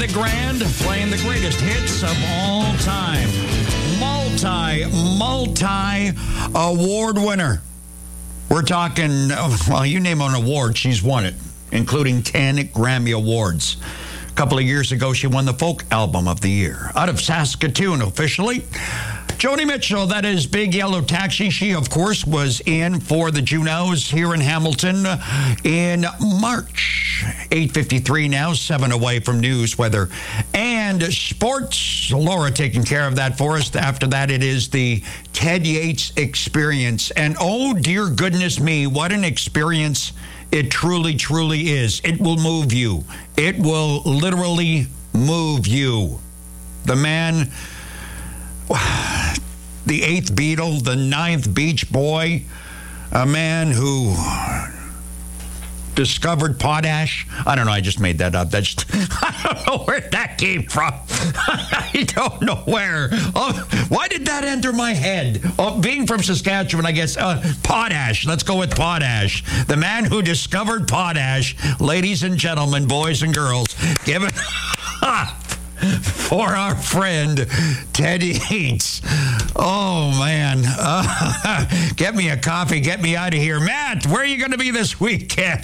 the Grand, playing the greatest hits of all time. Multi-award winner. We're talking, well, you name an award, she's won it, including 10 Grammy Awards. A couple of years ago, she won the Folk Album of the Year. Out of Saskatoon, officially, Joni Mitchell, that is Big Yellow Taxi. She, of course, was in for the Junos here in Hamilton in March. 8:53 now, 7 away from news, weather, and sports. Laura taking care of that for us. After that, it is the Ted Yates Experience. And oh, dear goodness me, what an experience it truly, truly is. It will move you. It will literally move you. The man... the 8th Beatle, the 9th Beach Boy, a man who discovered potash. I don't know, I just made that up. I don't know where that came from. I don't know where. Why did that enter my head? Being from Saskatchewan, I guess, potash. Let's go with potash. The man who discovered potash. Ladies and gentlemen, boys and girls, give it... for our friend, Ted Yates. Oh, man. Get me a coffee. Get me out of here. Matt, where are you going to be this weekend?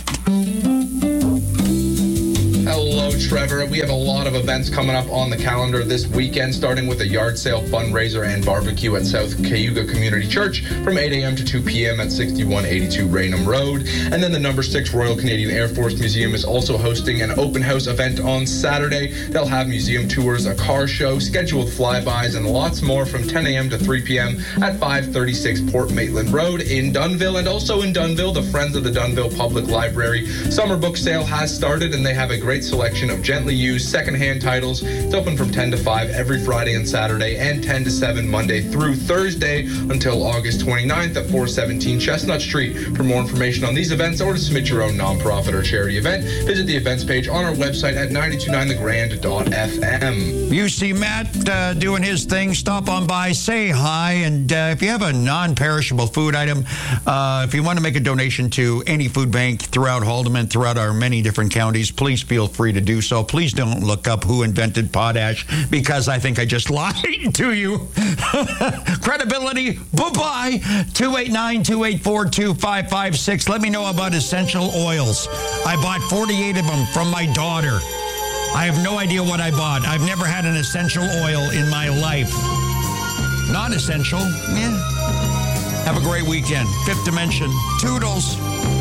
Hello, Trevor. We have a lot of events coming up on the calendar this weekend, starting with a yard sale, fundraiser, and barbecue at South Cayuga Community Church from 8 a.m. to 2 p.m. at 6182 Raynham Road. And then the No. 6 Royal Canadian Air Force Museum is also hosting an open house event on Saturday. They'll have museum tours, a car show, scheduled flybys, and lots more from 10 a.m. to 3 p.m. at 536 Port Maitland Road in Dunnville. And also in Dunnville, the Friends of the Dunnville Public Library summer book sale has started, and they have a great selection of gently used secondhand titles. It's open from 10 to 5 every Friday and Saturday, and 10 to 7 Monday through Thursday until August 29th at 417 Chestnut Street. For more information on these events or to submit your own nonprofit or charity event, visit the events page on our website at 929thegrand.fm. You see Matt doing his thing, stop on by, say hi, and if you have a non-perishable food item, if you want to make a donation to any food bank throughout Haldimand, throughout our many different counties, please feel free to do so. Please don't look up who invented potash, because I think I just lied to you. Credibility, bye-bye. 289-284-2556. Let me know about essential oils. I bought 48 of them from my daughter. I have no idea what I bought. I've never had an essential oil in my life. Non-essential, yeah. Have a great weekend. Fifth Dimension. Toodles.